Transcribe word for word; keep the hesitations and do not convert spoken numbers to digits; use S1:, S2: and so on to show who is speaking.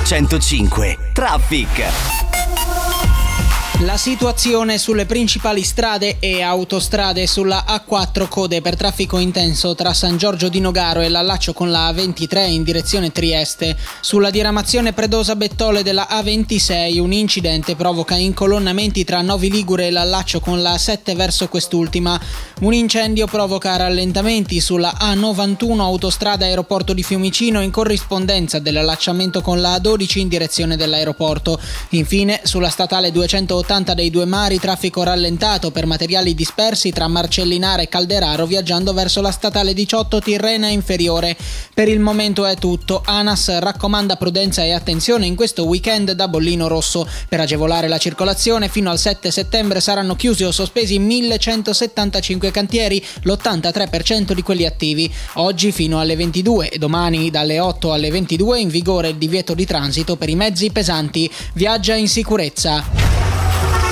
S1: centocinque Traffic.
S2: La situazione sulle principali strade e autostrade: sulla A quattro code per traffico intenso tra San Giorgio di Nogaro e l'allaccio con la A ventitré in direzione Trieste. Sulla diramazione Predosa-Bettole della A ventisei un incidente provoca incolonnamenti tra Novi Ligure e l'allaccio con la A sette verso quest'ultima. Un incendio provoca rallentamenti sulla A novantuno autostrada aeroporto di Fiumicino in corrispondenza dell'allacciamento con la A dodici in direzione dell'aeroporto. Infine sulla statale duecentottanta dei Due Mari traffico rallentato per materiali dispersi tra Marcellinara e Calderaro viaggiando verso la statale diciotto Tirrena inferiore. Per il momento è tutto. ANAS raccomanda prudenza e attenzione in questo weekend da bollino rosso. Per agevolare la circolazione fino al sette settembre saranno chiusi o sospesi millecentosettantacinque cantieri, l'ottantatré per cento di quelli attivi. Oggi fino alle ventidue e domani dalle otto alle ventidue in vigore il divieto di transito per i mezzi pesanti. Viaggia in sicurezza.